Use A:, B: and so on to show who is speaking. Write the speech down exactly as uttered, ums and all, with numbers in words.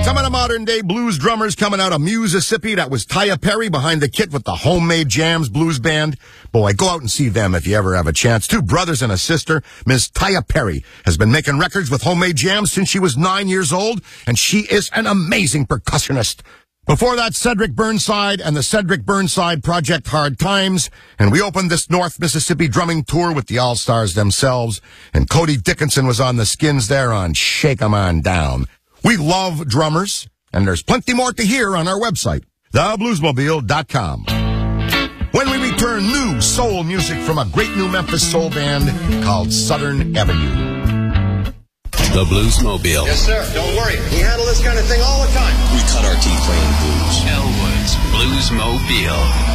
A: Some of the modern-day blues drummers coming out of Mississippi. That was Taya Perry behind the kit with the Homemade Jams Blues Band. Boy, go out and see them if you ever have a chance. Two brothers and a sister. Miss Taya Perry has been making records with Homemade Jams since she was nine years old, and she is an amazing percussionist. Before that, Cedric Burnside and the Cedric Burnside Project Hard Times. And we opened this North Mississippi drumming tour with the All-Stars themselves. And Cody Dickinson was on the Skins there on Shake 'Em On Down. We love drummers, and there's plenty more to hear on our website, the blues mobile dot com. When we return, new soul music from a great new Memphis soul band called Southern Avenue.
B: The Bluesmobile.
C: Yes, sir. Don't worry. We handle this kind of thing all the time.
B: We cut our teeth playing blues.
D: Elwood's Bluesmobile.